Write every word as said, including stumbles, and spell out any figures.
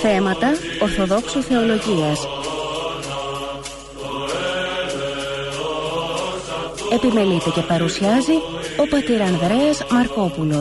Θέματα Ορθοδόξου Θεολογίας. Επιμελείται και παρουσιάζει ο πατήρ Ανδρέας Μαρκόπουλος.